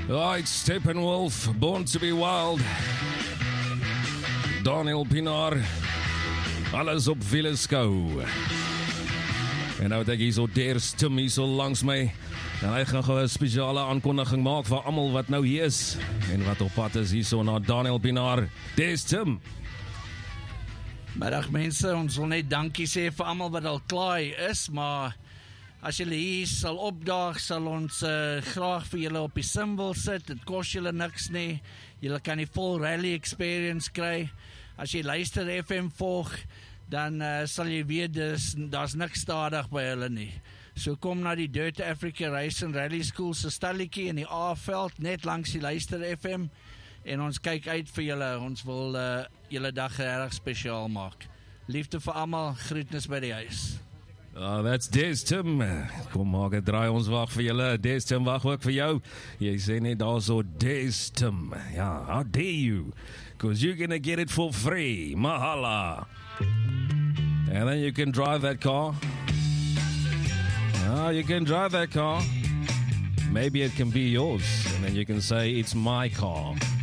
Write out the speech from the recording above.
Right, Steppenwolf, Born to be Wild. Daniel Pienaar, alles op Willeskou. En nou het ek hier so Ders Tim hier so langs my. En hy gaan gou 'n spesiale aankondiging maak vir almal wat nou hier is en wat op pad is hier so na Daniel Pienaar. Ders Tim. Middag mense, ons wil net dankie sê vir almal wat al klaar is, maar as julle hier sal opdaag, sal ons graag vir julle op die sim wil sit. Dit kos julle niks nie. Julle kan die full rally experience kry. As jy luister FM volg, dan sal jy weet daar's niks stadig by hulle nie. So kom na die Dirt Africa Race and Rally School se stalletjie in die A-veld, net langs die luister FM. En ons kyk uit vir julle. Ons wil julle dag regtig spesiaal maak. Liefde vir almal, groetnis by die huis. That's Des Tim. Kom maak 'n draai, ons wag vir julle. Des Tim wag ook vir jou. Jy sê net daar so Des Tim. Ja, how dare you? Because you're gonna get it for free. Mahala. And then you can drive that car. You can drive that car. Maybe it can be yours. And then you can say, it's my car.